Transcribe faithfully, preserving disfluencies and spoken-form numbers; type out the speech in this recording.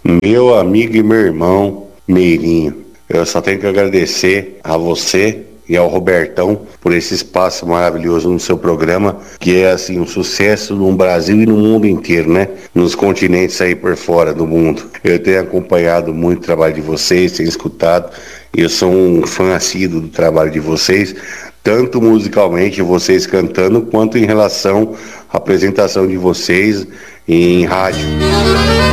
Meu amigo e meu irmão, Meirinho, eu só tenho que agradecer a você e ao Robertão por esse espaço maravilhoso no seu programa, que é assim um sucesso no Brasil e no mundo inteiro, né? Nos continentes aí por fora do mundo. Eu tenho acompanhado muito o trabalho de vocês, tenho escutado, e eu sou um fã assíduo do trabalho de vocês, tanto musicalmente, vocês cantando, quanto em relação à apresentação de vocês em rádio.